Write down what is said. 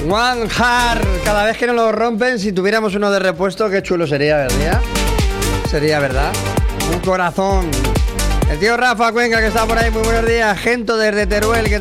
One Heart. Cada vez que nos lo rompen, si tuviéramos uno de repuesto, qué chulo sería, ¿verdad? Sería, ¿verdad? Un corazón. El tío Rafa Cuenca, que está por ahí, muy buenos días. Gento desde Teruel, que